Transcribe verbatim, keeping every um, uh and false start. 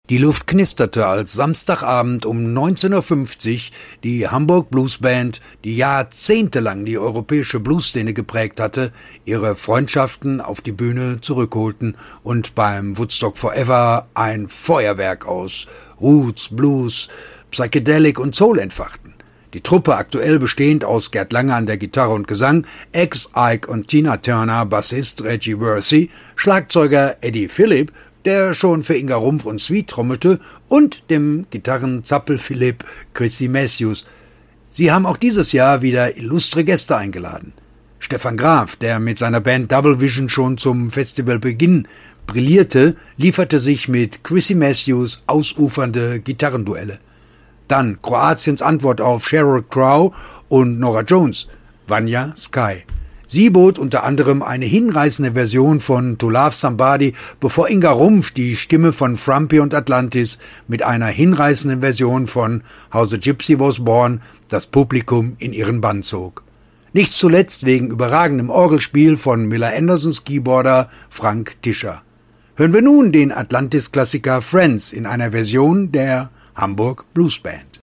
Die Luft knisterte, als Samstagabend um neunzehn Uhr fünfzig die Hamburg Blues Band, die jahrzehntelang die europäische Blueszene geprägt hatte, ihre Freundschaften auf die Bühne zurückholten und beim Woodstock Forever ein Feuerwerk aus Roots, Blues, Psychedelic und Soul entfachten. Die Truppe, aktuell bestehend aus Gerd Lange an der Gitarre und Gesang, Ex-Ike und Tina Turner, Bassist Reggie Worthy, Schlagzeuger Eddie Philipp, der schon für Inga Rumpf und Sweet trommelte, und dem Gitarrenzappel Philipp Chrissy Matthews. Sie haben auch dieses Jahr wieder illustre Gäste eingeladen. Stefan Graf, der mit seiner Band Double Vision schon zum Festivalbeginn brillierte, lieferte sich mit Chrissy Matthews ausufernde Gitarrenduelle. Dann Kroatiens Antwort auf Sheryl Crow und Norah Jones, Vanya Sky. Sie bot unter anderem eine hinreißende Version von To Love Somebody, bevor Inga Rumpf die Stimme von Frumpy und Atlantis mit einer hinreißenden Version von How the Gypsy Was Born das Publikum in ihren Bann zog. Nicht zuletzt wegen überragendem Orgelspiel von Miller Andersons Keyboarder Frank Tischer. Hören wir nun den Atlantis-Klassiker Friends in einer Version der Hamburg Blues Band.